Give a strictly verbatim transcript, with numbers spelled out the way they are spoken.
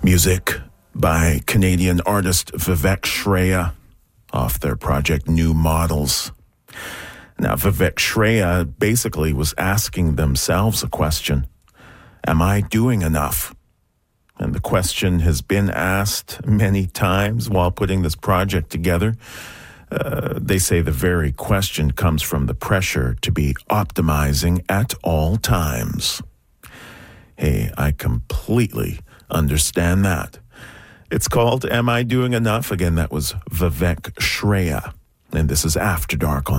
Music by Canadian artist Vivek Shraya off their project New Models. Now, Vivek Shraya basically was asking themselves a question. Am I doing enough? And the question has been asked many times while putting this project together. Uh, they say the very question comes from the pressure to be optimizing at all times. Hey, I completely understand that. It's called Am I Doing Enough? Again, that was Vivek Shraya. And this is After Dark on